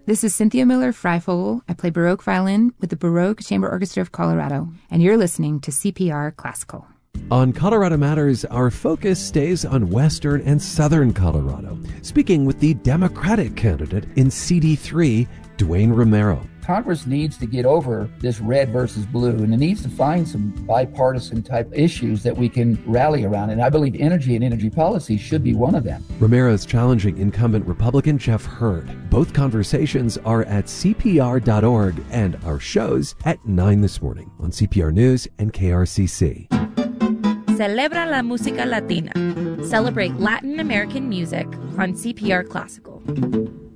This is Cynthia Miller-Freifogel. I play Baroque violin with the Baroque Chamber Orchestra of Colorado, and you're listening to CPR Classical. On Colorado Matters, our focus stays on Western and Southern Colorado, speaking with the Democratic candidate in CD3, Duane Romero. Congress needs to get over this red versus blue, and it needs to find some bipartisan type issues that we can rally around. And I believe energy and energy policy should be one of them. Romero's challenging incumbent Republican Jeff Hurd. Both conversations are at CPR.org and our shows at 9 this morning on CPR News and KRCC. Celebra la música latina. Celebrate Latin American music on CPR Classical.